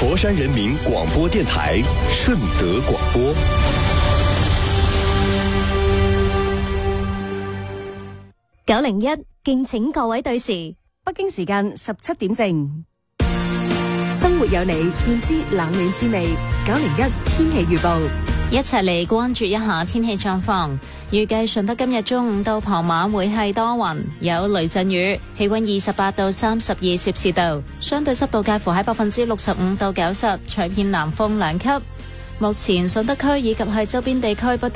佛山人民廣播電台順德廣播。 901，敬請各位對時。 北京時間17點正。 生活有你，便知冷暖滋味。901天氣預報， 一齊嚟關注一下天氣狀況。預計順德今日中午到傍晚會係多雲，有雷陣雨，氣溫28到32攝氏度，相對濕度介乎喺65%到90%，吹偏南風2級。目前順德區以及係周邊地區不斷